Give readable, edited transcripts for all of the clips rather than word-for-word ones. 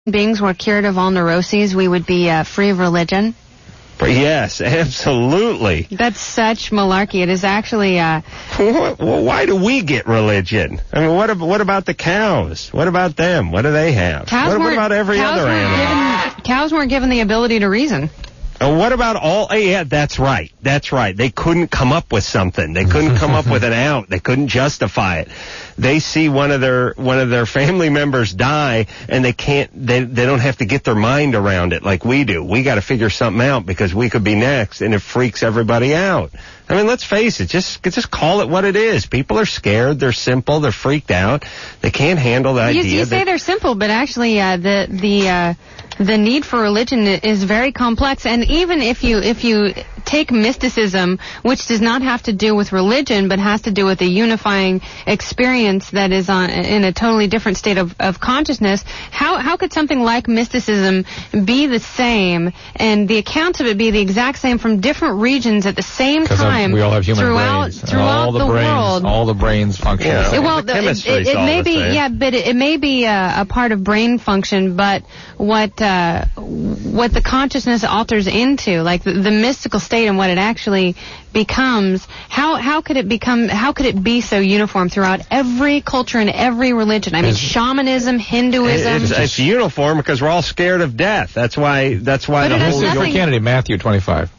beings were cured of all neuroses, we would be free of religion? Yes, absolutely. That's such malarkey. It is actually... Well, why do we get religion? I mean, what about the cows? What about them? What do they have? What about every other animal? Cows weren't given the ability to reason. And what about all... Yeah, that's right. That's right. They couldn't come up with something. They couldn't come up with an out. They couldn't justify it. They see one of their family members die, and they don't have to get their mind around it like we do. We got to figure something out because we could be next, and it freaks everybody out. I mean, let's face it. Just call it what it is. People are scared. They're simple. They're freaked out. They can't handle the idea. You say they're simple, but actually, the need for religion is very complex. And even if you take mysticism, which does not have to do with religion, but has to do with a unifying experience that is in a totally different state of consciousness, how could something like mysticism be the same and the accounts of it be the exact same from different regions at the same time? We all have human brains. Throughout the world. All the brains function. Yeah. Well, it may be, yeah, but it may be a part of brain function, but what the consciousness alters into, like the mystical state and what it actually becomes, how could it be so uniform throughout every culture and every religion? I mean, shamanism, Hinduism. It's uniform because we're all scared of death. That's why the whole... Your Kennedy, Matthew 25.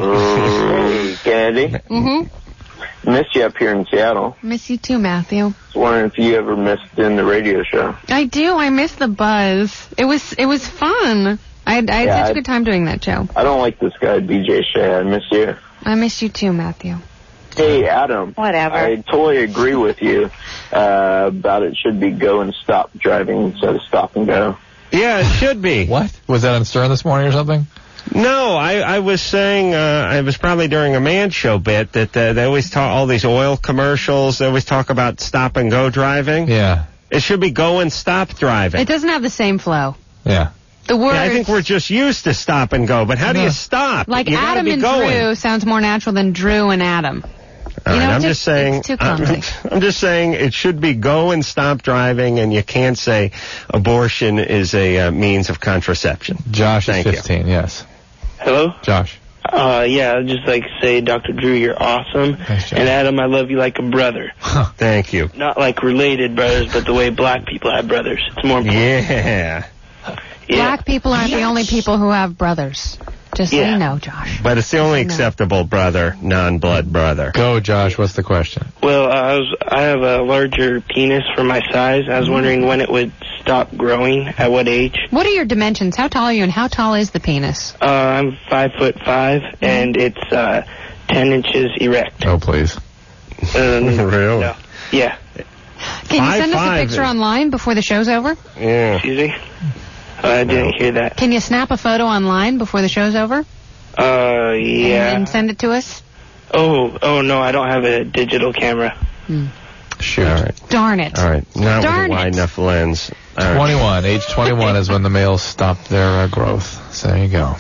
Kennedy? Mm-hmm. Miss you up here in Seattle. Miss you too, Matthew. I was wondering if you ever missed in the radio show. I do. I miss the buzz. It was fun. I had such a good time doing that show. I don't like this guy, BJ Shea. I miss you. I miss you too, Matthew. Hey, Adam. Whatever. I totally agree with you about it should be go and stop driving instead of stop and go. Yeah, it should be. What? Was that on Stern this morning or something? No, I was saying, it was probably during a Man Show bit that they always talk, all these oil commercials, they always talk about stop and go driving. Yeah. It should be go and stop driving. It doesn't have the same flow. Yeah. The words... Yeah, I think we're just used to stop and go, but how do you stop? Like you Adam and Drew sounds more natural than Drew and Adam. All right, I'm just saying, it's too clumsy. I'm just saying it should be go and stop driving, and you can't say abortion is a means of contraception. Josh is 15, yes. Hello? Josh. Yeah, I'd just like to say, Dr. Drew, you're awesome. Thanks, and Adam, I love you like a brother. Thank you. Not like related brothers, but the way black people have brothers. It's more important. Yeah. Black people aren't the only people who have brothers. Just so you know, Josh. But it's the only acceptable brother, non-blood brother. Go, Josh. What's the question? Well, I have a larger penis for my size. I was wondering when it would stop growing, at what age. What are your dimensions? How tall are you, and how tall is the penis? I'm 5'5", and it's 10 inches erect. Oh, please. Really? No. Yeah. Can you send us a picture online before the show's over? Yeah. Excuse me? I didn't hear that. Can you snap a photo online before the show's over? Yeah. And send it to us? Oh, no, I don't have a digital camera. Shoot. All right. Darn it. All right. Not Darn with a wide enough lens. All right. 21. Age 21 is when the males stop their growth. So there you go.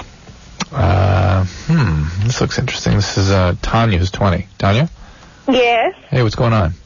This looks interesting. This is Tanya, who's 20. Tanya? Yes. Hey, what's going on?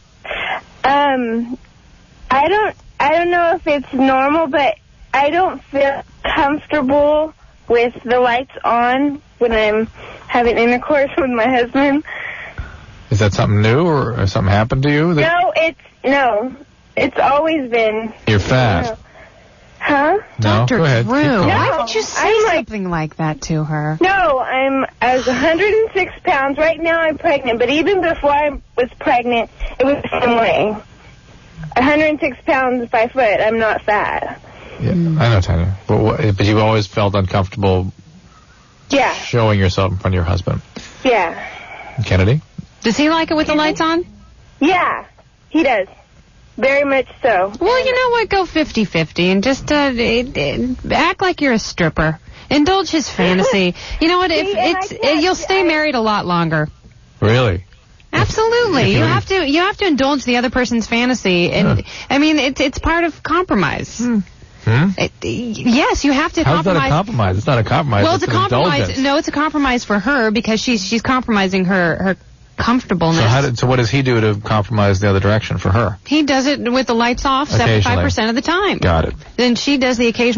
I don't know if it's normal, but I don't feel comfortable with the lights on when I'm having intercourse with my husband. Is that something new or something happened to you? No, it's always been. You're fat. Huh? No, Dr. go ahead. Drew, Keep going. why would you say something like that to her? No, I was 106 pounds. Right now I'm pregnant, but even before I was pregnant, it was the same way. 106 pounds, 5 foot. I'm not fat. Yeah, I know, Tanya. But you've always felt uncomfortable showing yourself in front of your husband. Yeah. Kennedy? Does he like it with the lights on? Yeah, he does. Very much so. Well, you know what? Go 50-50 and just act like you're a stripper. Indulge his fantasy. You know what? You'll stay married a lot longer. Really? Absolutely. You have to indulge the other person's fantasy, and I mean it's part of compromise. Yes, you have to How's compromise. How's that a compromise? It's not a compromise. Well, it's a compromise. Indulgence. No, it's a compromise for her because she's compromising her comfortableness. So what does he do to compromise the other direction for her? He does it with the lights off 75% of the time. Got it. Then she does the occasional